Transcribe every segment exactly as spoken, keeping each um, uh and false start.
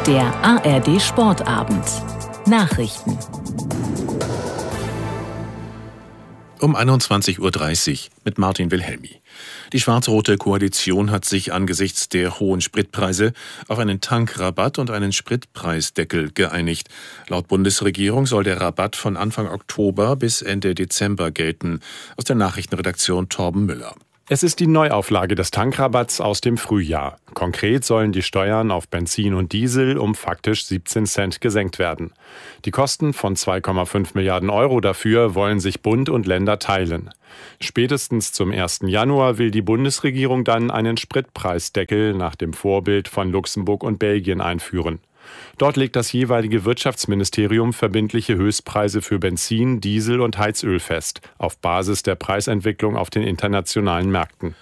Der A R D Sportabend. Nachrichten. Um einundzwanzig Uhr dreißig mit Martin Wilhelmi. Die schwarz-rote Koalition hat sich angesichts der hohen Spritpreise auf einen Tankrabatt und einen Spritpreisdeckel geeinigt. Laut Bundesregierung soll der Rabatt von Anfang Oktober bis Ende Dezember gelten. Aus der Nachrichtenredaktion Torben Müller. Es ist die Neuauflage des Tankrabatts aus dem Frühjahr. Konkret sollen die Steuern auf Benzin und Diesel um faktisch siebzehn Cent gesenkt werden. Die Kosten von zwei Komma fünf Milliarden Euro dafür wollen sich Bund und Länder teilen. Spätestens zum ersten Januar will die Bundesregierung dann einen Spritpreisdeckel nach dem Vorbild von Luxemburg und Belgien einführen. Dort legt das jeweilige Wirtschaftsministerium verbindliche Höchstpreise für Benzin, Diesel und Heizöl fest, auf Basis der Preisentwicklung auf den internationalen Märkten.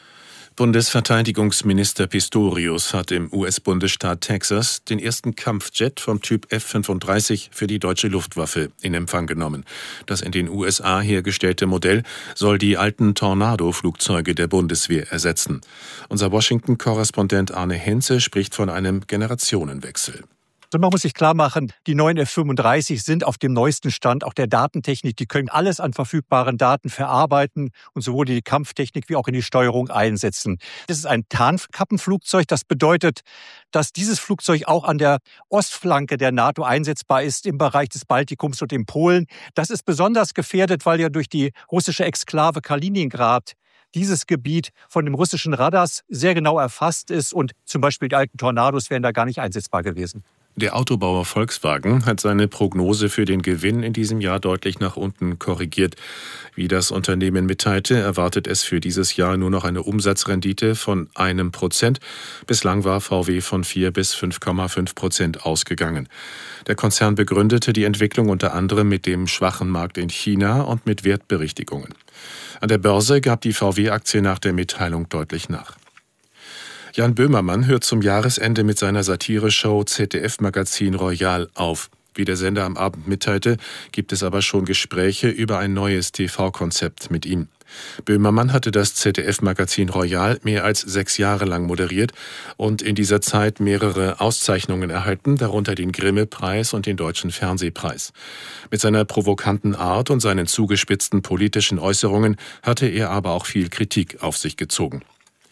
Bundesverteidigungsminister Pistorius hat im U S-Bundesstaat Texas den ersten Kampfjet vom Typ F fünfunddreißig für die deutsche Luftwaffe in Empfang genommen. Das in den U S A hergestellte Modell soll die alten Tornado-Flugzeuge der Bundeswehr ersetzen. Unser Washington-Korrespondent Arne Henze spricht von einem Generationenwechsel. Man muss sich klar machen, die neuen F fünfunddreißig sind auf dem neuesten Stand auch der Datentechnik. Die können alles an verfügbaren Daten verarbeiten und sowohl in die Kampftechnik wie auch in die Steuerung einsetzen. Das ist ein Tarnkappenflugzeug. Das bedeutet, dass dieses Flugzeug auch an der Ostflanke der NATO einsetzbar ist, im Bereich des Baltikums und in Polen. Das ist besonders gefährdet, weil ja durch die russische Exklave Kaliningrad dieses Gebiet von den russischen Radars sehr genau erfasst ist und zum Beispiel die alten Tornados wären da gar nicht einsetzbar gewesen. Der Autobauer Volkswagen hat seine Prognose für den Gewinn in diesem Jahr deutlich nach unten korrigiert. Wie das Unternehmen mitteilte, erwartet es für dieses Jahr nur noch eine Umsatzrendite von einem Prozent. Bislang war V W von vier bis fünf Komma fünf Prozent ausgegangen. Der Konzern begründete die Entwicklung unter anderem mit dem schwachen Markt in China und mit Wertberichtigungen. An der Börse gab die V W-Aktie nach der Mitteilung deutlich nach. Jan Böhmermann hört zum Jahresende mit seiner Satireshow Z D F-Magazin Royal auf. Wie der Sender am Abend mitteilte, gibt es aber schon Gespräche über ein neues T V-Konzept mit ihm. Böhmermann hatte das Z D F-Magazin Royal mehr als sechs Jahre lang moderiert und in dieser Zeit mehrere Auszeichnungen erhalten, darunter den Grimme-Preis und den Deutschen Fernsehpreis. Mit seiner provokanten Art und seinen zugespitzten politischen Äußerungen hatte er aber auch viel Kritik auf sich gezogen.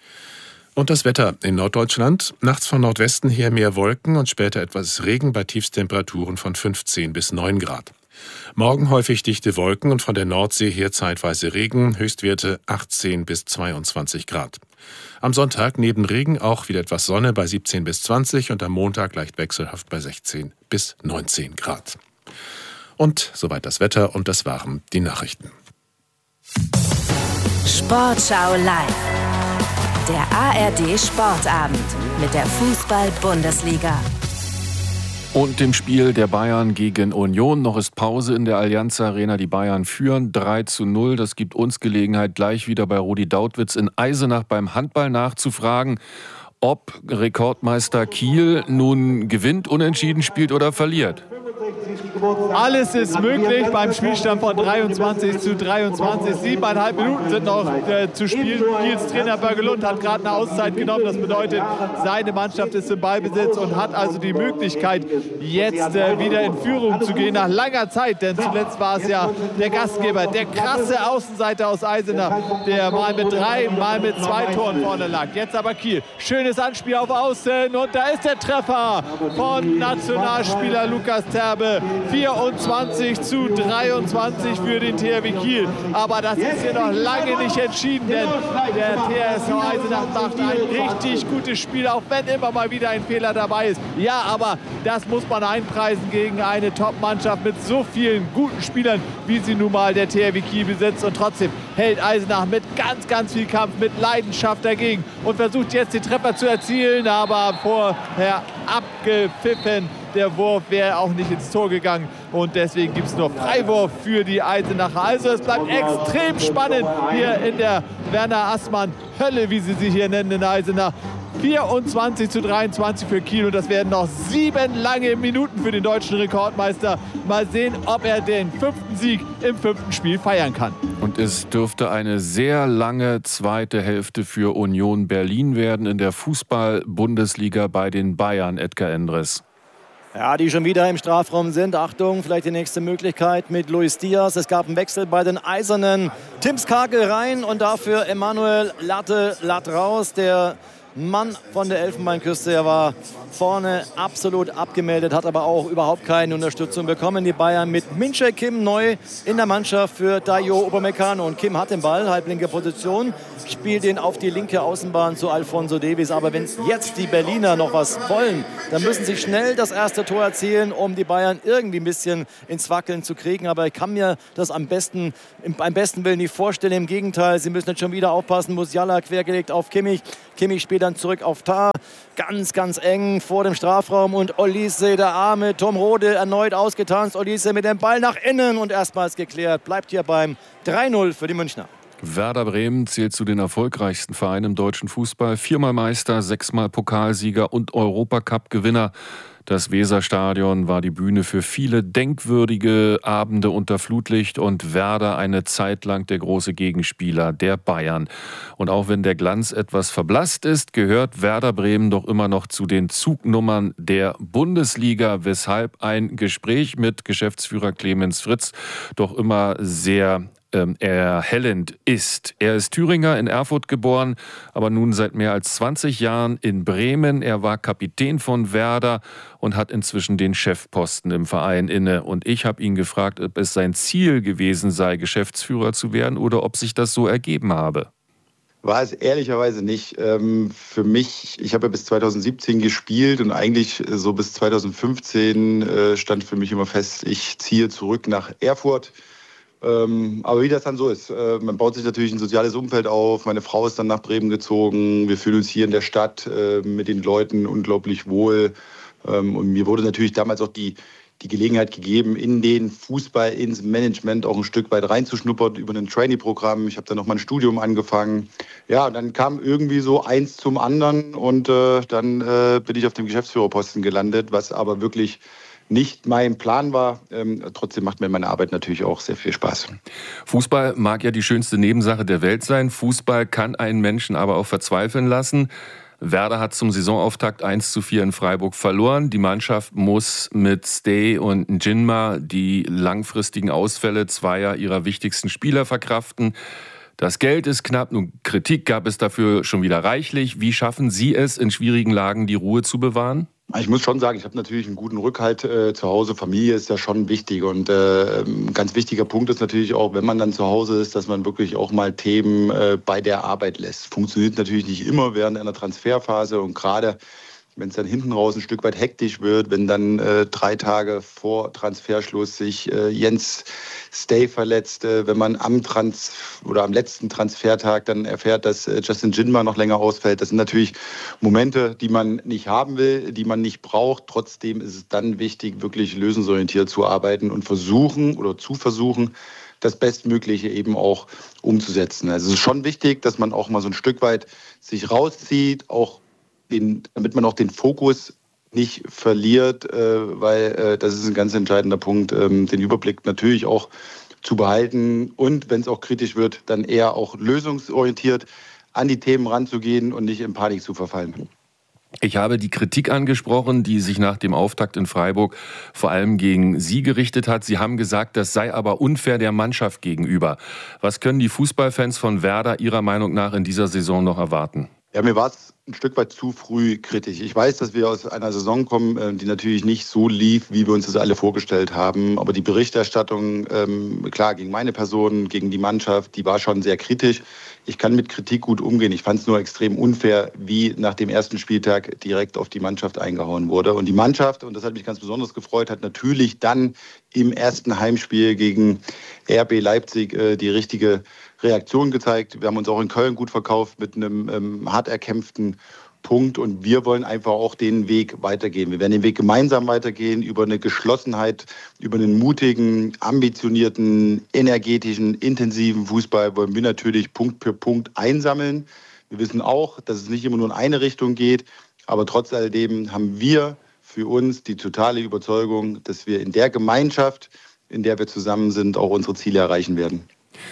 Und das Wetter in Norddeutschland. Nachts von Nordwesten her mehr Wolken und später etwas Regen bei Tiefstemperaturen von fünfzehn bis neun Grad. Morgen häufig dichte Wolken und von der Nordsee her zeitweise Regen, Höchstwerte achtzehn bis zweiundzwanzig Grad. Am Sonntag neben Regen auch wieder etwas Sonne bei siebzehn bis zwanzig und am Montag leicht wechselhaft bei sechzehn bis neunzehn Grad. Und soweit das Wetter und das waren die Nachrichten. Sportschau live. Der A R D Sportabend mit der Fußball-Bundesliga. Und dem Spiel der Bayern gegen Union. Noch ist Pause in der Allianz Arena. Die Bayern führen drei zu null. Das gibt uns Gelegenheit, gleich wieder bei Rudi Dautwitz in Eisenach beim Handball nachzufragen, ob Rekordmeister Kiel nun gewinnt, unentschieden spielt oder verliert. Alles ist möglich beim Spielstand von dreiundzwanzig zu dreiundzwanzig. Siebeneinhalb Minuten sind noch äh, zu spielen. Kiels Trainer Börgelund hat gerade eine Auszeit genommen. Das bedeutet, seine Mannschaft ist im Ballbesitz und hat also die Möglichkeit, jetzt äh, wieder in Führung zu gehen. Nach langer Zeit, denn zuletzt war es ja der Gastgeber, der krasse Außenseiter aus Eisenach, der mal mit drei, mal mit zwei Toren vorne lag. Jetzt aber Kiel. Schönes Anspiel auf Außen und da ist der Treffer von Nationalspieler Lukas Terbe. vierundzwanzig zu dreiundzwanzig für den T H W Kiel. Aber das ist hier noch lange nicht entschieden, denn der T H S V Eisenach macht ein richtig gutes Spiel, auch wenn immer mal wieder ein Fehler dabei ist. Ja, aber das muss man einpreisen gegen eine Top-Mannschaft mit so vielen guten Spielern, wie sie nun mal der T H W Kiel besitzt. Und trotzdem hält Eisenach mit ganz, ganz viel Kampf, mit Leidenschaft dagegen und versucht jetzt den Treffer zu erzielen, aber vorher abgepfiffen. Der Wurf wäre auch nicht ins Tor gegangen und deswegen gibt es nur Freiwurf für die Eisenacher. Also es bleibt extrem spannend hier in der Werner Assmann Hölle, wie sie sie hier nennen in Eisenach. vierundzwanzig zu dreiundzwanzig für Kiel und das werden noch sieben lange Minuten für den deutschen Rekordmeister. Mal sehen, ob er den fünften Sieg im fünften Spiel feiern kann. Und es dürfte eine sehr lange zweite Hälfte für Union Berlin werden in der Fußball-Bundesliga bei den Bayern, Edgar Endres. Ja, die schon wieder im Strafraum sind. Achtung, vielleicht die nächste Möglichkeit mit Luis Diaz. Es gab einen Wechsel bei den Eisernen. Tim Skarke rein und dafür Emanuel Latte, Latt raus. Der Mann von der Elfenbeinküste, er war vorne absolut abgemeldet, hat aber auch überhaupt keine Unterstützung bekommen. Die Bayern mit Min-Jae Kim neu in der Mannschaft für Dayo Upamecano. Und Kim hat den Ball, halblinke Position, spielt ihn auf die linke Außenbahn zu Alphonso Davies. Aber wenn jetzt die Berliner noch was wollen, dann müssen sie schnell das erste Tor erzielen, um die Bayern irgendwie ein bisschen ins Wackeln zu kriegen. Aber ich kann mir das am besten, am besten Willen nicht vorstellen. Im Gegenteil, sie müssen jetzt schon wieder aufpassen. Musiala quergelegt auf Kimmich. Kimmich spielt dann zurück auf Tah. Ganz, ganz eng vor dem Strafraum. Und Olise, der Arme, Tom Rode erneut ausgetanzt. Olise mit dem Ball nach innen und erstmals geklärt. Bleibt hier beim drei null für die Münchner. Werder Bremen zählt zu den erfolgreichsten Vereinen im deutschen Fußball. Viermal Meister, sechsmal Pokalsieger und Europacup-Gewinner. Das Weserstadion war die Bühne für viele denkwürdige Abende unter Flutlicht und Werder eine Zeit lang der große Gegenspieler der Bayern. Und auch wenn der Glanz etwas verblasst ist, gehört Werder Bremen doch immer noch zu den Zugnummern der Bundesliga, weshalb ein Gespräch mit Geschäftsführer Clemens Fritz doch immer sehr Ähm, erhellend ist. Er ist Thüringer, in Erfurt geboren, aber nun seit mehr als zwanzig Jahren in Bremen. Er war Kapitän von Werder und hat inzwischen den Chefposten im Verein inne. Und ich habe ihn gefragt, ob es sein Ziel gewesen sei, Geschäftsführer zu werden oder ob sich das so ergeben habe. War es ehrlicherweise nicht. Ähm, für mich, ich habe ja bis zweitausendsiebzehn gespielt und eigentlich so bis zweitausendfünfzehn äh, stand für mich immer fest, ich ziehe zurück nach Erfurt. Ähm, aber wie das dann so ist, äh, man baut sich natürlich ein soziales Umfeld auf. Meine Frau ist dann nach Bremen gezogen. Wir fühlen uns hier in der Stadt äh, mit den Leuten unglaublich wohl. Ähm, und mir wurde natürlich damals auch die, die Gelegenheit gegeben, in den Fußball, ins Management auch ein Stück weit reinzuschnuppern über ein Trainee-Programm. Ich habe dann noch mal ein Studium angefangen. Ja, und dann kam irgendwie so eins zum anderen und äh, dann äh, bin ich auf dem Geschäftsführerposten gelandet, was aber wirklich nicht mein Plan war. Ähm, trotzdem macht mir meine Arbeit natürlich auch sehr viel Spaß. Fußball mag ja die schönste Nebensache der Welt sein. Fußball kann einen Menschen aber auch verzweifeln lassen. Werder hat zum Saisonauftakt eins zu vier in Freiburg verloren. Die Mannschaft muss mit Stay und Njinma die langfristigen Ausfälle zweier ihrer wichtigsten Spieler verkraften. Das Geld ist knapp, nun Kritik gab es dafür schon wieder reichlich. Wie schaffen Sie es, in schwierigen Lagen die Ruhe zu bewahren? Ich muss schon sagen, ich habe natürlich einen guten Rückhalt äh, zu Hause. Familie ist ja schon wichtig und äh, ein ganz wichtiger Punkt ist natürlich auch, wenn man dann zu Hause ist, dass man wirklich auch mal Themen äh, bei der Arbeit lässt. Funktioniert natürlich nicht immer während einer Transferphase und gerade wenn es dann hinten raus ein Stück weit hektisch wird, wenn dann äh, drei Tage vor Transferschluss sich äh, Jens Stay verletzt, äh, wenn man am Trans oder am letzten Transfertag dann erfährt, dass äh, Justin Jinma noch länger ausfällt. Das sind natürlich Momente, die man nicht haben will, die man nicht braucht. Trotzdem ist es dann wichtig, wirklich lösungsorientiert zu arbeiten und versuchen oder zu versuchen, das Bestmögliche eben auch umzusetzen. Also es ist schon wichtig, dass man auch mal so ein Stück weit sich rauszieht, auch Den, damit man auch den Fokus nicht verliert, äh, weil äh, das ist ein ganz entscheidender Punkt, ähm, den Überblick natürlich auch zu behalten und wenn es auch kritisch wird, dann eher auch lösungsorientiert an die Themen ranzugehen und nicht in Panik zu verfallen. Ich habe die Kritik angesprochen, die sich nach dem Auftakt in Freiburg vor allem gegen Sie gerichtet hat. Sie haben gesagt, das sei aber unfair der Mannschaft gegenüber. Was können die Fußballfans von Werder Ihrer Meinung nach in dieser Saison noch erwarten? Ja, mir war es ein Stück weit zu früh kritisch. Ich weiß, dass wir aus einer Saison kommen, die natürlich nicht so lief, wie wir uns das alle vorgestellt haben. Aber die Berichterstattung, klar, gegen meine Person, gegen die Mannschaft, die war schon sehr kritisch. Ich kann mit Kritik gut umgehen. Ich fand es nur extrem unfair, wie nach dem ersten Spieltag direkt auf die Mannschaft eingehauen wurde. Und die Mannschaft, und das hat mich ganz besonders gefreut, hat natürlich dann im ersten Heimspiel gegen R B Leipzig die richtige Reaktion gezeigt. Wir haben uns auch in Köln gut verkauft mit einem ähm, hart erkämpften Punkt und wir wollen einfach auch den Weg weitergehen. Wir werden den Weg gemeinsam weitergehen über eine Geschlossenheit, über einen mutigen, ambitionierten, energetischen, intensiven Fußball wollen wir natürlich Punkt für Punkt einsammeln. Wir wissen auch, dass es nicht immer nur in eine Richtung geht, aber trotz alledem haben wir für uns die totale Überzeugung, dass wir in der Gemeinschaft, in der wir zusammen sind, auch unsere Ziele erreichen werden.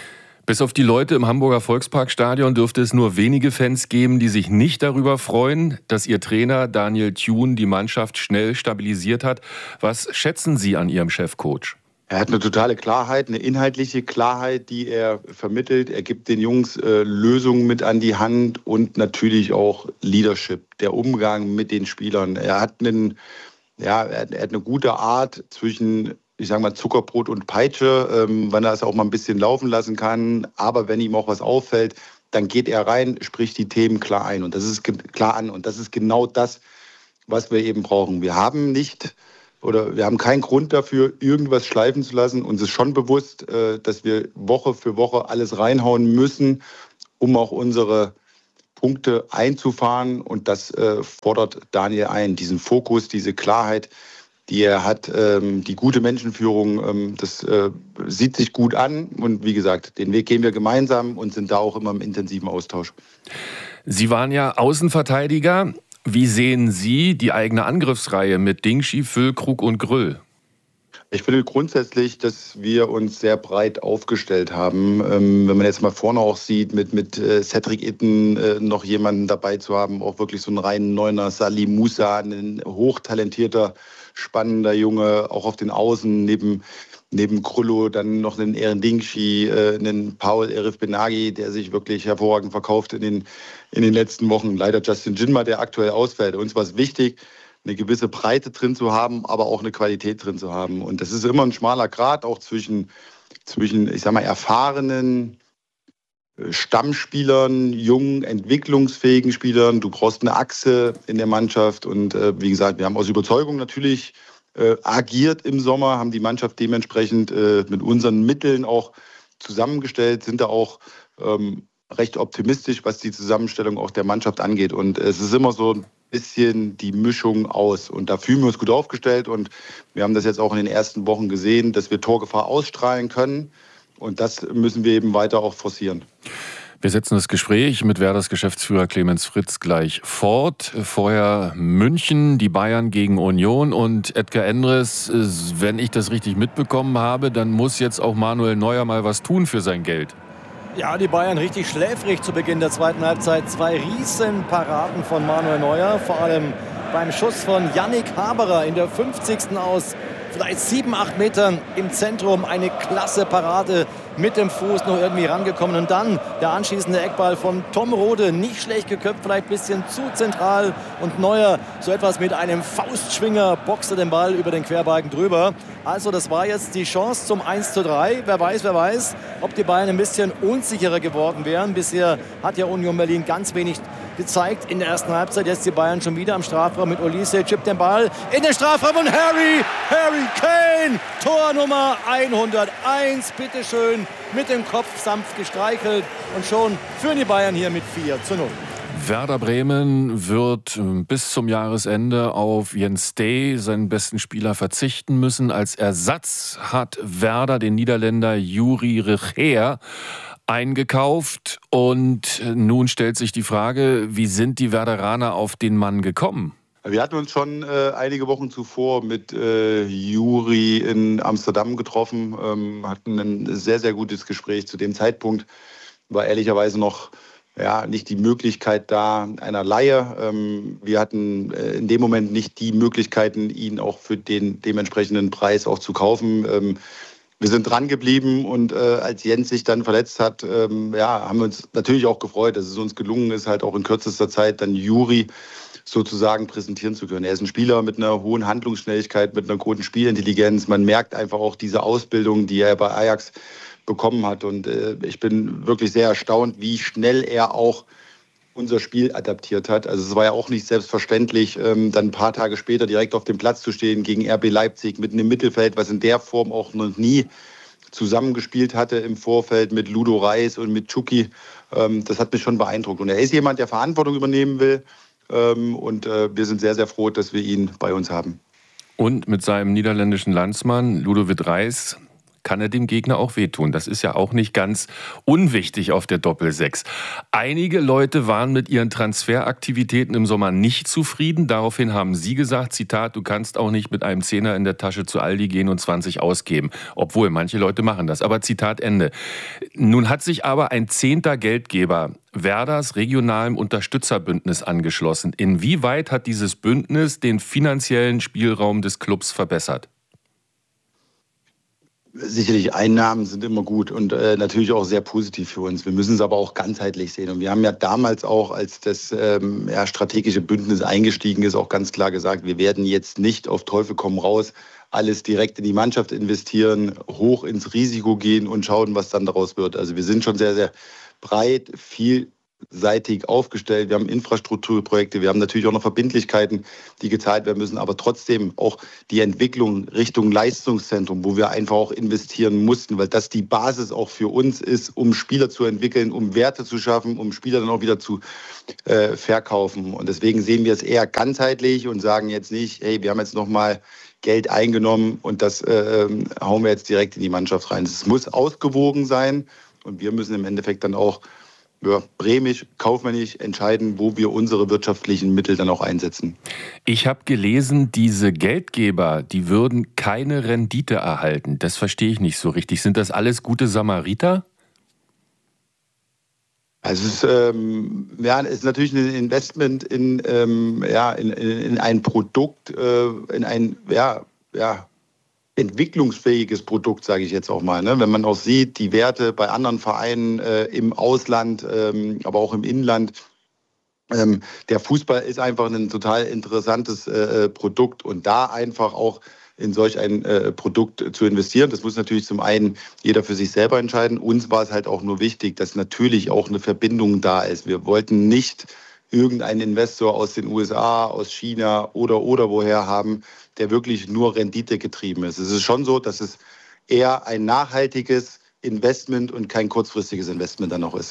Bis auf die Leute im Hamburger Volksparkstadion dürfte es nur wenige Fans geben, die sich nicht darüber freuen, dass ihr Trainer Daniel Thune die Mannschaft schnell stabilisiert hat. Was schätzen Sie an Ihrem Chefcoach? Er hat eine totale Klarheit, eine inhaltliche Klarheit, die er vermittelt. Er gibt den Jungs äh, Lösungen mit an die Hand und natürlich auch Leadership, der Umgang mit den Spielern. Er hat einen, ja, er hat eine gute Art zwischen, ich sage mal, Zuckerbrot und Peitsche, ähm, wenn er es auch mal ein bisschen laufen lassen kann. Aber wenn ihm auch was auffällt, dann geht er rein, spricht die Themen klar ein. Und das ist klar an. Und das ist genau das, was wir eben brauchen. Wir haben nicht oder wir haben keinen Grund dafür, irgendwas schleifen zu lassen. Uns ist schon bewusst, äh, dass wir Woche für Woche alles reinhauen müssen, um auch unsere Punkte einzufahren. Und das äh, fordert Daniel ein. Diesen Fokus, diese Klarheit, die er hat, ähm, die gute Menschenführung, ähm, das äh, sieht sich gut an. Und wie gesagt, den Weg gehen wir gemeinsam und sind da auch immer im intensiven Austausch. Sie waren ja Außenverteidiger. Wie sehen Sie die eigene Angriffsreihe mit Dingschi, Füllkrug und Grüll? Ich finde grundsätzlich, dass wir uns sehr breit aufgestellt haben. Ähm, wenn man jetzt mal vorne auch sieht, mit, mit äh, Cedric Itten äh, noch jemanden dabei zu haben, auch wirklich so einen reinen Neuner, Salim Musa, ein hochtalentierter, spannender Junge, auch auf den Außen, neben, neben Krullo, dann noch einen Eren Dingschi, äh, einen Paul Erif Benagi, der sich wirklich hervorragend verkauft in den, in den letzten Wochen. Leider Justin Jinma, der aktuell ausfällt. Uns war es wichtig, eine gewisse Breite drin zu haben, aber auch eine Qualität drin zu haben. Und das ist immer ein schmaler Grat, auch zwischen, zwischen ich sag mal, erfahrenen Stammspielern, jungen, entwicklungsfähigen Spielern. Du brauchst eine Achse in der Mannschaft. Und äh, wie gesagt, wir haben aus Überzeugung natürlich äh, agiert im Sommer, haben die Mannschaft dementsprechend äh, mit unseren Mitteln auch zusammengestellt, sind da auch ähm, recht optimistisch, was die Zusammenstellung auch der Mannschaft angeht. Und es ist immer so ein bisschen die Mischung aus. Und da fühlen wir uns gut aufgestellt. Und wir haben das jetzt auch in den ersten Wochen gesehen, dass wir Torgefahr ausstrahlen können. Und das müssen wir eben weiter auch forcieren. Wir setzen das Gespräch mit Werders Geschäftsführer Clemens Fritz gleich fort. Vorher München, die Bayern gegen Union und Edgar Endres. Wenn ich das richtig mitbekommen habe, dann muss jetzt auch Manuel Neuer mal was tun für sein Geld. Ja, die Bayern richtig schläfrig zu Beginn der zweiten Halbzeit. Zwei Riesenparaden von Manuel Neuer, vor allem beim Schuss von Yannick Haberer in der fünfzigsten aus vielleicht sieben, acht Metern im Zentrum. Eine klasse Parade mit dem Fuß noch irgendwie rangekommen. Und dann der anschließende Eckball von Tom Rode. Nicht schlecht geköpft, vielleicht ein bisschen zu zentral. Und Neuer so etwas mit einem Faustschwinger boxte den Ball über den Querbalken drüber. Also das war jetzt die Chance zum eins zu drei. Wer weiß, wer weiß, ob die Bayern ein bisschen unsicherer geworden wären. Bisher hat ja Union Berlin ganz wenig gezeigt in der ersten Halbzeit. Jetzt die Bayern schon wieder am Strafraum mit Olise. Chippt den Ball in den Strafraum und Harry, Harry Kane, Tor Nummer hunderteins, bitteschön, mit dem Kopf sanft gestreichelt und schon führen die Bayern hier mit vier zu null. Werder Bremen wird bis zum Jahresende auf Jens Day, seinen besten Spieler, verzichten müssen. Als Ersatz hat Werder den Niederländer Juri Recher eingekauft. Und nun stellt sich die Frage, wie sind die Werderaner auf den Mann gekommen? Wir hatten uns schon äh, einige Wochen zuvor mit äh, Juri in Amsterdam getroffen, ähm, hatten ein sehr, sehr gutes Gespräch. Zu dem Zeitpunkt war ehrlicherweise noch ja, nicht die Möglichkeit da einer Leihe. Ähm, wir hatten äh, in dem Moment nicht die Möglichkeiten, ihn auch für den dementsprechenden Preis auch zu kaufen. Ähm, wir sind dran geblieben und äh, als Jens sich dann verletzt hat, ähm, ja, haben wir uns natürlich auch gefreut, dass es uns gelungen ist, halt auch in kürzester Zeit dann Juri sozusagen präsentieren zu können. Er ist ein Spieler mit einer hohen Handlungsschnelligkeit, mit einer guten Spielintelligenz. Man merkt einfach auch diese Ausbildung, die er bei Ajax bekommen hat. Und äh, ich bin wirklich sehr erstaunt, wie schnell er auch unser Spiel adaptiert hat. Also es war ja auch nicht selbstverständlich, ähm, dann ein paar Tage später direkt auf dem Platz zu stehen gegen R B Leipzig, mitten im Mittelfeld, was in der Form auch noch nie zusammengespielt hatte im Vorfeld mit Ludo Reis und mit Chucky. Ähm, das hat mich schon beeindruckt. Und er ist jemand, der Verantwortung übernehmen will. Ähm, und äh, wir sind sehr, sehr froh, dass wir ihn bei uns haben. Und mit seinem niederländischen Landsmann Ludovic Reis kann er dem Gegner auch wehtun. Das ist ja auch nicht ganz unwichtig auf der Doppelsechs. Einige Leute waren mit ihren Transferaktivitäten im Sommer nicht zufrieden. Daraufhin haben sie gesagt, Zitat, du kannst auch nicht mit einem Zehner in der Tasche zu Aldi gehen und zwanzig ausgeben. Obwohl, manche Leute machen das. Aber Zitat Ende. Nun hat sich aber ein zehnter Geldgeber Werders regionalem Unterstützerbündnis angeschlossen. Inwieweit hat dieses Bündnis den finanziellen Spielraum des Clubs verbessert? Sicherlich, Einnahmen sind immer gut und äh, natürlich auch sehr positiv für uns. Wir müssen es aber auch ganzheitlich sehen. Und wir haben ja damals auch, als das ähm, ja, strategische Bündnis eingestiegen ist, auch ganz klar gesagt, wir werden jetzt nicht auf Teufel komm raus alles direkt in die Mannschaft investieren, hoch ins Risiko gehen und schauen, was dann daraus wird. Also wir sind schon sehr, sehr breit, vielseitig aufgestellt. Wir haben Infrastrukturprojekte, wir haben natürlich auch noch Verbindlichkeiten, die gezahlt werden müssen, aber trotzdem auch die Entwicklung Richtung Leistungszentrum, wo wir einfach auch investieren mussten, weil das die Basis auch für uns ist, um Spieler zu entwickeln, um Werte zu schaffen, um Spieler dann auch wieder zu äh, verkaufen. Und deswegen sehen wir es eher ganzheitlich und sagen jetzt nicht, hey, wir haben jetzt nochmal Geld eingenommen und das äh, hauen wir jetzt direkt in die Mannschaft rein. Es muss ausgewogen sein und wir müssen im Endeffekt dann auch ja, bremisch, kaufmännisch entscheiden, wo wir unsere wirtschaftlichen Mittel dann auch einsetzen. Ich habe gelesen, diese Geldgeber, die würden keine Rendite erhalten. Das verstehe ich nicht so richtig. Sind das alles gute Samariter? Also es ist, ähm, ja, es ist natürlich ein Investment in, ähm, ja, in, in ein Produkt, äh, in ein ja, ja, entwicklungsfähiges Produkt, sage ich jetzt auch mal. Ne? Wenn man auch sieht, die Werte bei anderen Vereinen äh, im Ausland, ähm, aber auch im Inland, ähm, der Fußball ist einfach ein total interessantes äh, Produkt und da einfach auch in solch ein äh, Produkt zu investieren. Das muss natürlich zum einen jeder für sich selber entscheiden. Uns war es halt auch nur wichtig, dass natürlich auch eine Verbindung da ist. Wir wollten nicht irgendeinen Investor aus den U S A, aus China oder oder woher haben, der wirklich nur Rendite getrieben ist. Es ist schon so, dass es eher ein nachhaltiges Investment und kein kurzfristiges Investment dann noch ist.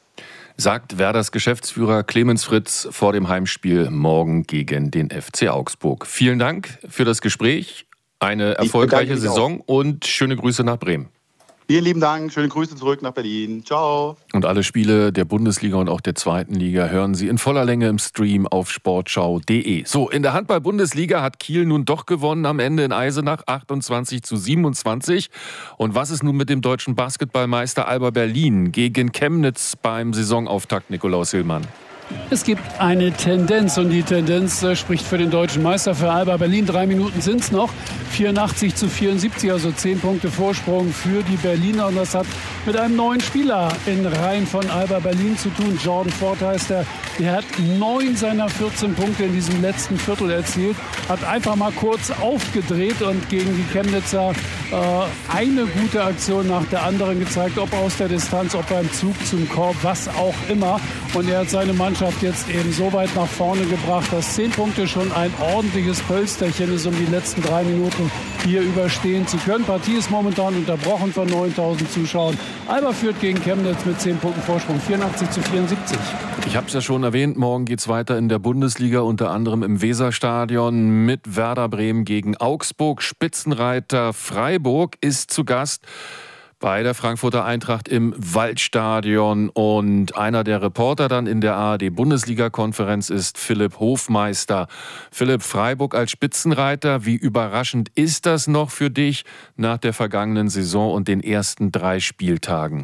Sagt Werders Geschäftsführer Clemens Fritz vor dem Heimspiel morgen gegen den F C Augsburg. Vielen Dank für das Gespräch. Eine erfolgreiche Saison und schöne Grüße nach Bremen. Vielen lieben Dank, schöne Grüße zurück nach Berlin. Ciao. Und alle Spiele der Bundesliga und auch der zweiten Liga hören Sie in voller Länge im Stream auf sportschau punkt de. So, in der Handball-Bundesliga hat Kiel nun doch gewonnen am Ende in Eisenach, achtundzwanzig zu siebenundzwanzig. Und was ist nun mit dem deutschen Basketballmeister Alba Berlin gegen Chemnitz beim Saisonauftakt, Nikolaus Hillmann? Es gibt eine Tendenz und die Tendenz äh, spricht für den deutschen Meister, für Alba Berlin. Drei Minuten sind es noch, vierundachtzig zu vierundsiebzig, also zehn Punkte Vorsprung für die Berliner. Und das hat mit einem neuen Spieler in Reihen von Alba Berlin zu tun. Jordan Ford heißt er. Der hat neun seiner vierzehn Punkte in diesem letzten Viertel erzielt. Hat einfach mal kurz aufgedreht und gegen die Chemnitzer äh, eine gute Aktion nach der anderen gezeigt. Ob aus der Distanz, ob beim Zug zum Korb, was auch immer. Und er hat seine Mannschaft jetzt eben so weit nach vorne gebracht, dass zehn Punkte schon ein ordentliches Pölsterchen ist, um die letzten drei Minuten hier überstehen zu können. Partie ist momentan unterbrochen von neuntausend Zuschauern. Alba führt gegen Chemnitz mit zehn Punkten Vorsprung, vierundachtzig zu vierundsiebzig. Ich habe es ja schon erwähnt, morgen geht es weiter in der Bundesliga, unter anderem im Weserstadion mit Werder Bremen gegen Augsburg. Spitzenreiter Freiburg ist zu Gast bei der Frankfurter Eintracht im Waldstadion. Und einer der Reporter dann in der A R D-Bundesliga-Konferenz ist Philipp Hofmeister. Philipp, Freiburg als Spitzenreiter, wie überraschend ist das noch für dich nach der vergangenen Saison und den ersten drei Spieltagen?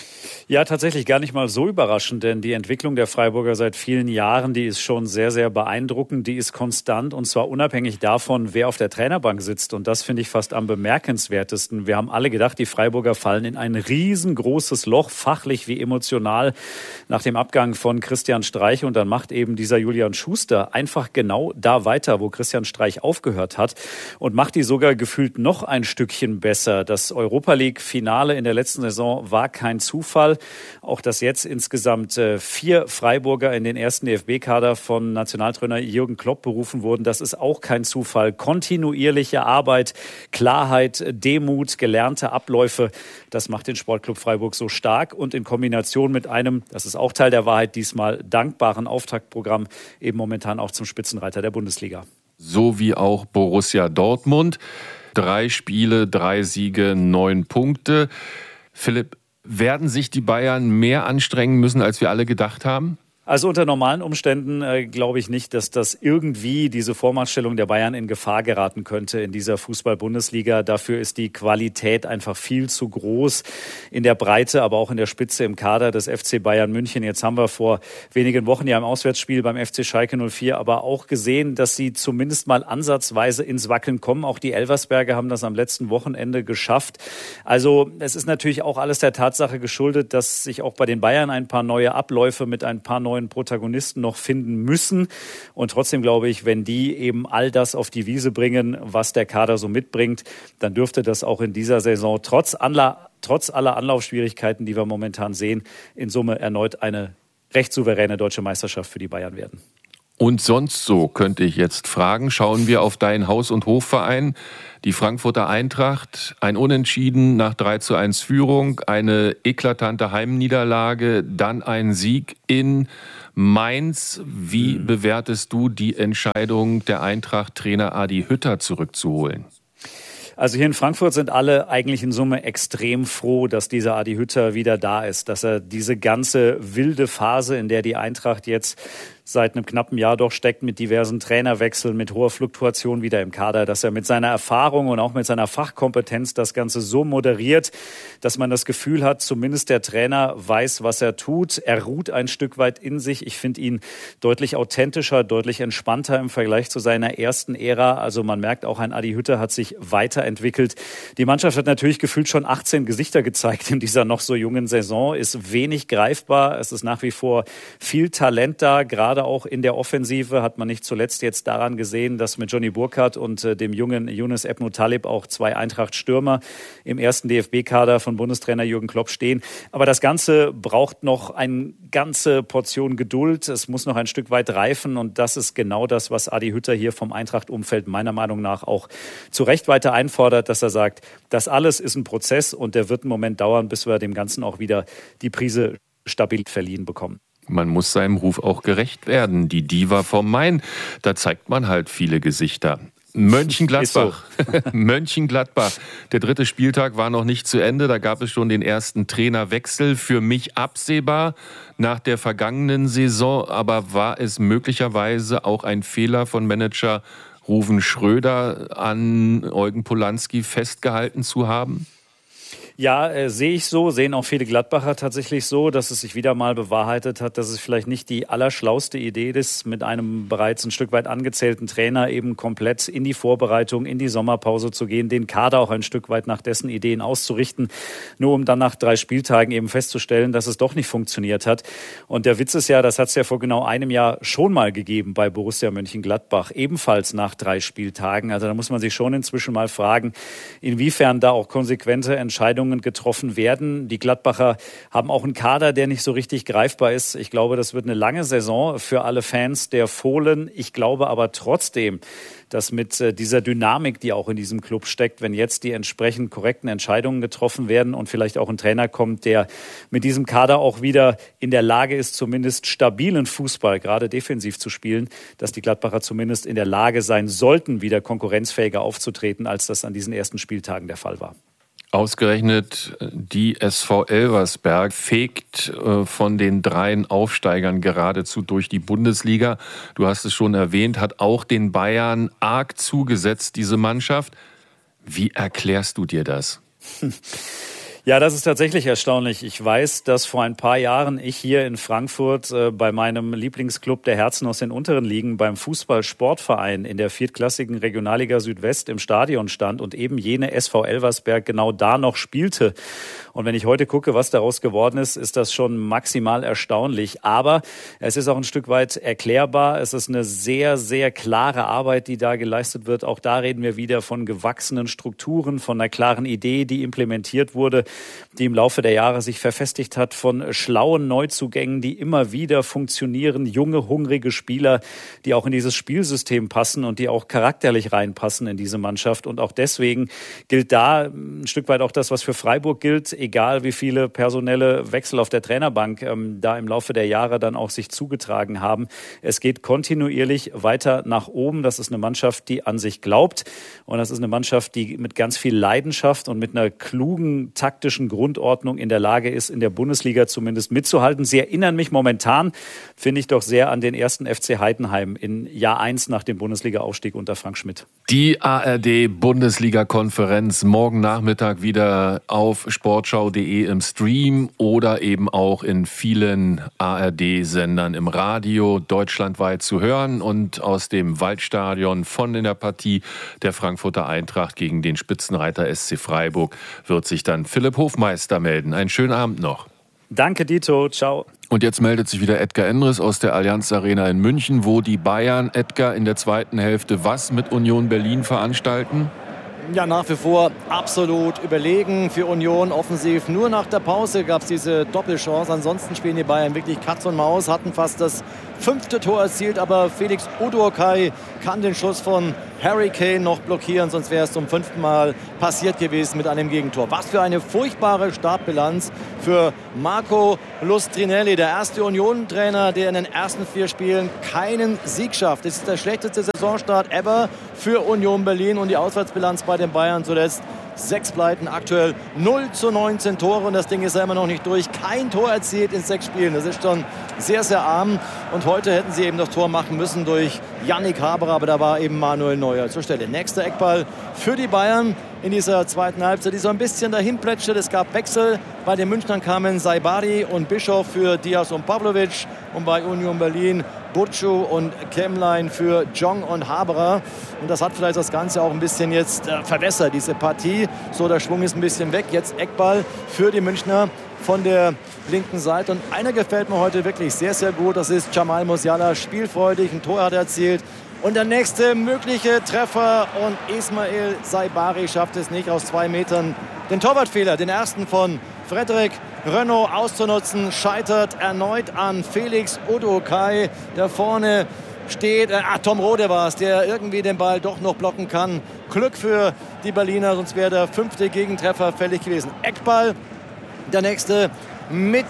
Ja, tatsächlich gar nicht mal so überraschend, denn die Entwicklung der Freiburger seit vielen Jahren, die ist schon sehr, sehr beeindruckend, die ist konstant und zwar unabhängig davon, wer auf der Trainerbank sitzt. Und das finde ich fast am bemerkenswertesten. Wir haben alle gedacht, die Freiburger fallen in ein riesengroßes Loch, fachlich wie emotional, nach dem Abgang von Christian Streich. Und dann macht eben dieser Julian Schuster einfach genau da weiter, wo Christian Streich aufgehört hat und macht die sogar gefühlt noch ein Stückchen besser. Das Europa-League-Finale in der letzten Saison war kein Zufall. Auch dass jetzt insgesamt äh, vier Freiburger in den ersten D F B-Kader von Nationaltrainer Jürgen Klopp berufen wurden. Das ist auch kein Zufall. Kontinuierliche Arbeit, Klarheit, Demut, gelernte Abläufe. Das macht den Sportclub Freiburg so stark und in Kombination mit einem, das ist auch Teil der Wahrheit diesmal, dankbaren Auftaktprogramm eben momentan auch zum Spitzenreiter der Bundesliga. So wie auch Borussia Dortmund. Drei Spiele, drei Siege, neun Punkte. Philipp, werden sich die Bayern mehr anstrengen müssen, als wir alle gedacht haben? Also unter normalen Umständen äh, glaube ich nicht, dass das irgendwie diese Vormachtstellung der Bayern in Gefahr geraten könnte in dieser Fußball-Bundesliga. Dafür ist die Qualität einfach viel zu groß in der Breite, aber auch in der Spitze im Kader des F C Bayern München. Jetzt haben wir vor wenigen Wochen ja im Auswärtsspiel beim F C Schalke null vier aber auch gesehen, dass sie zumindest mal ansatzweise ins Wackeln kommen. Auch die Elversberger haben das am letzten Wochenende geschafft. Also es ist natürlich auch alles der Tatsache geschuldet, dass sich auch bei den Bayern ein paar neue Abläufe mit ein paar neuen Protagonisten noch finden müssen. Und trotzdem glaube ich, wenn die eben all das auf die Wiese bringen, was der Kader so mitbringt, dann dürfte das auch in dieser Saison trotz aller, trotz aller Anlaufschwierigkeiten, die wir momentan sehen, in Summe erneut eine recht souveräne deutsche Meisterschaft für die Bayern werden. Und sonst so, könnte ich jetzt fragen, schauen wir auf deinen Haus- und Hofverein, die Frankfurter Eintracht, ein Unentschieden nach drei zu eins Führung, eine eklatante Heimniederlage, dann ein Sieg in Mainz. Wie mhm. bewertest du die Entscheidung der Eintracht-Trainer Adi Hütter zurückzuholen? Also hier in Frankfurt sind alle eigentlich in Summe extrem froh, dass dieser Adi Hütter wieder da ist, dass er diese ganze wilde Phase, in der die Eintracht jetzt seit einem knappen Jahr doch steckt, mit diversen Trainerwechseln, mit hoher Fluktuation wieder im Kader, dass er mit seiner Erfahrung und auch mit seiner Fachkompetenz das Ganze so moderiert, dass man das Gefühl hat, zumindest der Trainer weiß, was er tut. Er ruht ein Stück weit in sich. Ich finde ihn deutlich authentischer, deutlich entspannter im Vergleich zu seiner ersten Ära. Also man merkt auch, ein Adi Hütter hat sich weiterentwickelt. Die Mannschaft hat natürlich gefühlt schon achtzehn Gesichter gezeigt in dieser noch so jungen Saison, ist wenig greifbar. Es ist nach wie vor viel Talent da, gerade auch in der Offensive hat man nicht zuletzt jetzt daran gesehen, dass mit Johnny Burkhardt und äh, dem jungen Younes Ebnou Talib auch zwei Eintracht-Stürmer im ersten D F B-Kader von Bundestrainer Jürgen Klopp stehen. Aber das Ganze braucht noch eine ganze Portion Geduld. Es muss noch ein Stück weit reifen und das ist genau das, was Adi Hütter hier vom Eintracht-Umfeld meiner Meinung nach auch zu Recht weiter einfordert, dass er sagt, das alles ist ein Prozess und der wird einen Moment dauern, bis wir dem Ganzen auch wieder die Prise Stabilität verliehen bekommen. Man muss seinem Ruf auch gerecht werden. Die Diva vom Main, da zeigt man halt viele Gesichter. Mönchengladbach. So. Mönchengladbach. Der dritte Spieltag war noch nicht zu Ende. Da gab es schon den ersten Trainerwechsel. Für mich absehbar nach der vergangenen Saison. Aber war es möglicherweise auch ein Fehler von Manager Ruven Schröder, an Eugen Polanski festgehalten zu haben? Ja, äh, sehe ich so, sehen auch viele Gladbacher tatsächlich so, dass es sich wieder mal bewahrheitet hat, dass es vielleicht nicht die allerschlauste Idee ist, mit einem bereits ein Stück weit angezählten Trainer eben komplett in die Vorbereitung, in die Sommerpause zu gehen, den Kader auch ein Stück weit nach dessen Ideen auszurichten, nur um dann nach drei Spieltagen eben festzustellen, dass es doch nicht funktioniert hat. Und der Witz ist ja, das hat es ja vor genau einem Jahr schon mal gegeben bei Borussia Mönchengladbach, ebenfalls nach drei Spieltagen. Also da muss man sich schon inzwischen mal fragen, inwiefern da auch konsequente Entscheidungen getroffen werden. Die Gladbacher haben auch einen Kader, der nicht so richtig greifbar ist. Ich glaube, das wird eine lange Saison für alle Fans der Fohlen. Ich glaube aber trotzdem, dass mit dieser Dynamik, die auch in diesem Club steckt, wenn jetzt die entsprechend korrekten Entscheidungen getroffen werden und vielleicht auch ein Trainer kommt, der mit diesem Kader auch wieder in der Lage ist, zumindest stabilen Fußball, gerade defensiv zu spielen, dass die Gladbacher zumindest in der Lage sein sollten, wieder konkurrenzfähiger aufzutreten, als das an diesen ersten Spieltagen der Fall war. Ausgerechnet die S V Elversberg fegt äh, von den dreien Aufsteigern geradezu durch die Bundesliga. Du hast es schon erwähnt, hat auch den Bayern arg zugesetzt, diese Mannschaft. Wie erklärst du dir das? Ja, das ist tatsächlich erstaunlich. Ich weiß, dass vor ein paar Jahren ich hier in Frankfurt äh, bei meinem Lieblingsclub der Herzen aus den unteren Ligen beim Fußball-Sportverein in der viertklassigen Regionalliga Südwest im Stadion stand und eben jene S V Elversberg genau da noch spielte. Und wenn ich heute gucke, was daraus geworden ist, ist das schon maximal erstaunlich. Aber es ist auch ein Stück weit erklärbar. Es ist eine sehr, sehr klare Arbeit, die da geleistet wird. Auch da reden wir wieder von gewachsenen Strukturen, von einer klaren Idee, die implementiert wurde. die im Laufe der Jahre sich verfestigt hat, von schlauen Neuzugängen, die immer wieder funktionieren, junge, hungrige Spieler, die auch in dieses Spielsystem passen und die auch charakterlich reinpassen in diese Mannschaft. Und auch deswegen gilt da ein Stück weit auch das, was für Freiburg gilt, egal wie viele personelle Wechsel auf der Trainerbank ähm, da im Laufe der Jahre dann auch sich zugetragen haben. Es geht kontinuierlich weiter nach oben. Das ist eine Mannschaft, die an sich glaubt. Und das ist eine Mannschaft, die mit ganz viel Leidenschaft und mit einer klugen taktischen Grundordnung in der Lage ist, in der Bundesliga zumindest mitzuhalten. Sie erinnern mich momentan, finde ich, doch sehr an den ersten F C Heidenheim in Jahr eins nach dem Bundesliga-Aufstieg unter Frank Schmidt. Die A R D-Bundesliga-Konferenz morgen Nachmittag wieder auf sportschau punkt de im Stream oder eben auch in vielen A R D-Sendern im Radio deutschlandweit zu hören. Und aus dem Waldstadion von in der Partie der Frankfurter Eintracht gegen den Spitzenreiter S C Freiburg wird sich dann Philipp Hofmeister melden. Einen schönen Abend noch. Danke, Dito. Ciao. Und jetzt meldet sich wieder Edgar Endres aus der Allianz Arena in München, wo die Bayern, Edgar, in der zweiten Hälfte was mit Union Berlin veranstalten? Ja, nach wie vor absolut überlegen für Union offensiv. Nur nach der Pause gab es diese Doppelchance. Ansonsten spielen die Bayern wirklich Katz und Maus, hatten fast das fünfte Tor erzielt, aber Felix Udokai kann den Schuss von Harry Kane noch blockieren, sonst wäre es zum fünften Mal passiert gewesen mit einem Gegentor. Was für eine furchtbare Startbilanz für Marco Lustrinelli, der erste Union-Trainer, der in den ersten vier Spielen keinen Sieg schafft. Das ist der schlechteste Saisonstart ever für Union Berlin und die Auswärtsbilanz bei den Bayern zuletzt. Sechs Pleiten, aktuell null zu neunzehn Tore und das Ding ist ja immer noch nicht durch. Kein Tor erzielt in sechs Spielen. Das ist schon sehr, sehr arm. Und heute hätten sie eben das Tor machen müssen durch Yannick Haberer, aber da war eben Manuel Neuer zur Stelle. Nächster Eckball für die Bayern in dieser zweiten Halbzeit, die so ein bisschen dahin plätschert. Es gab Wechsel. Bei den Münchnern kamen Saibari und Bischof für Diaz und Pavlovic und bei Union Berlin Burcu und Kemlein für Jong und Haberer. Und das hat vielleicht das Ganze auch ein bisschen jetzt äh, verwässert, diese Partie. So, der Schwung ist ein bisschen weg. Jetzt Eckball für die Münchner von der linken Seite. Und einer gefällt mir heute wirklich sehr, sehr gut. Das ist Jamal Musiala, spielfreudig, ein Tor hat er erzielt. Und der nächste mögliche Treffer und Ismail Saibari schafft es nicht aus zwei Metern. Den Torwartfehler, den ersten von Frederik Renaud auszunutzen, scheitert erneut an Felix Udokai, der vorne steht. Äh, ah, Tom Rode war es, der irgendwie den Ball doch noch blocken kann. Glück für die Berliner, sonst wäre der fünfte Gegentreffer fällig gewesen. Eckball, der nächste mit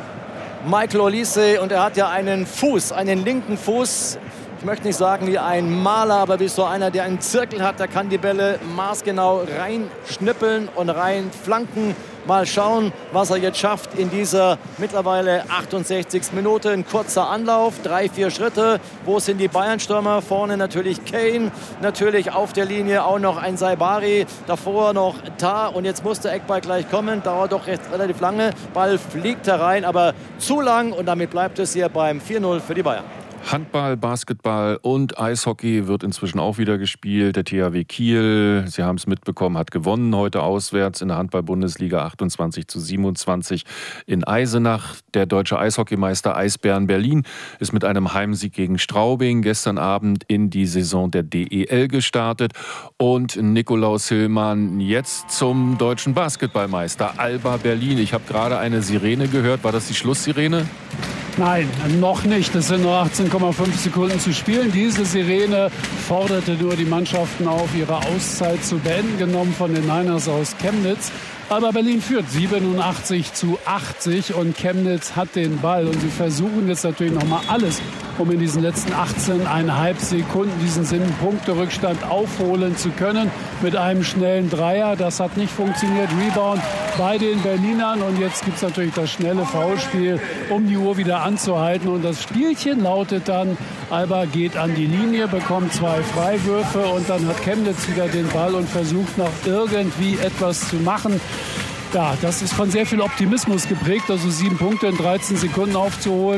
Michael Olise und er hat ja einen Fuß, einen linken Fuß. Ich möchte nicht sagen wie ein Maler, aber wie so einer, der einen Zirkel hat, der kann die Bälle maßgenau reinschnippeln und reinflanken. Mal schauen, was er jetzt schafft in dieser mittlerweile achtundsechzigsten Minute. Ein kurzer Anlauf, drei, vier Schritte. Wo sind die Bayern-Stürmer? Vorne natürlich Kane, natürlich auf der Linie auch noch ein Saibari. Davor noch Tar und jetzt muss der Eckball gleich kommen. Dauert doch recht relativ lange. Ball fliegt herein, aber zu lang und damit bleibt es hier beim vier null für die Bayern. Handball, Basketball und Eishockey wird inzwischen auch wieder gespielt. Der T H W Kiel, Sie haben es mitbekommen, hat gewonnen heute auswärts in der Handball-Bundesliga achtundzwanzig zu siebenundzwanzig in Eisenach. Der deutsche Eishockeymeister Eisbären Berlin ist mit einem Heimsieg gegen Straubing gestern Abend in die Saison der D E L gestartet. Und Nikolaus Hillmann jetzt zum deutschen Basketballmeister Alba Berlin. Ich habe gerade eine Sirene gehört. War das die Schlusssirene? Nein, noch nicht. Es sind nur achtzehn Komma fünf Sekunden zu spielen. Diese Sirene forderte nur die Mannschaften auf, ihre Auszeit zu beenden, genommen von den Niners aus Chemnitz. Aber Berlin führt siebenundachtzig zu achtzig und Chemnitz hat den Ball. Und sie versuchen jetzt natürlich noch mal alles, um in diesen letzten achtzehn Komma fünf Sekunden diesen sieben Punkte Rückstand aufholen zu können mit einem schnellen Dreier. Das hat nicht funktioniert. Rebound bei den Berlinern. Und jetzt gibt es natürlich das schnelle Foulspiel, um die Uhr wieder anzuhalten. Und das Spielchen lautet dann, Alba geht an die Linie, bekommt zwei Freiwürfe und dann hat Chemnitz wieder den Ball und versucht noch irgendwie etwas zu machen. Ja, das ist von sehr viel Optimismus geprägt, also sieben Punkte in dreizehn Sekunden aufzuholen.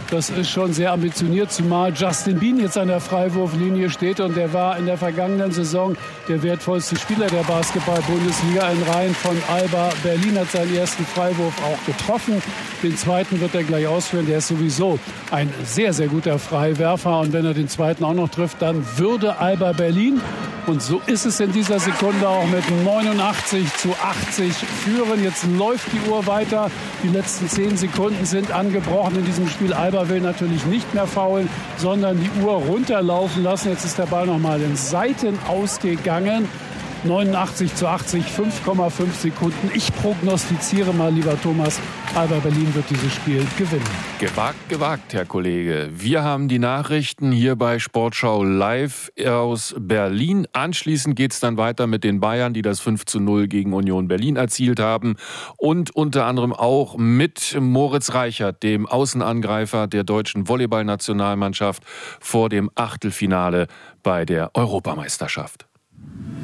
Das ist schon sehr ambitioniert, zumal Justin Bien jetzt an der Freiwurflinie steht. Und der war in der vergangenen Saison der wertvollste Spieler der Basketball-Bundesliga. In Reihen von Alba Berlin hat seinen ersten Freiwurf auch getroffen. Den zweiten wird er gleich ausführen. Der ist sowieso ein sehr, sehr guter Freiwerfer. Und wenn er den zweiten auch noch trifft, dann würde Alba Berlin, und so ist es in dieser Sekunde auch, mit neunundachtzig zu achtzig führen. Jetzt läuft die Uhr weiter. Die letzten zehn Sekunden sind angebrochen in diesem Spiel. Alba will natürlich nicht mehr faulen, sondern die Uhr runterlaufen lassen. Jetzt ist der Ball noch mal in Seiten ausgegangen. neunundachtzig zu achtzig, fünf Komma fünf Sekunden. Ich prognostiziere mal, lieber Thomas, Alba Berlin wird dieses Spiel gewinnen. Gewagt, gewagt, Herr Kollege. Wir haben die Nachrichten hier bei Sportschau Live aus Berlin. Anschließend geht es dann weiter mit den Bayern, die das fünf zu null gegen Union Berlin erzielt haben. Und unter anderem auch mit Moritz Reichert, dem Außenangreifer der deutschen Volleyballnationalmannschaft, vor dem Achtelfinale bei der Europameisterschaft.